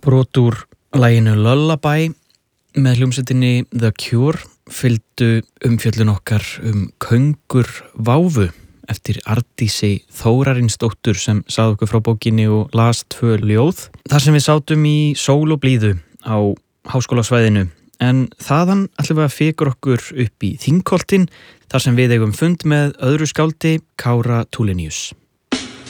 Brot úr laginu Lullaby með hljómsveitinni The Cure fylgdu umfjöllun okkar Köngur váfu eftir Arndísi Þórarinsdóttur sem sagði okkur frá bókinni og las 2 ljóð. Þar sem við sátum í sól og blíðu á háskólasvæðinu en þaðan ætlum við að fikra okkur upp í Þingholtin þar sem við eigum fund með öðru skáldi Kára Tulinius.